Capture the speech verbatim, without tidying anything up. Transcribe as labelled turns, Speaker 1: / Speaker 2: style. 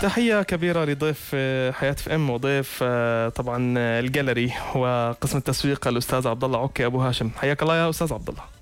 Speaker 1: تحية كبيرة لضيف آه، حياة اف ام وضيف آه، طبعا آه، الجاليري وقسم التسويق الأستاذ عبد الله عكي أبو هاشم. حياك الله يا أستاذ عبد الله.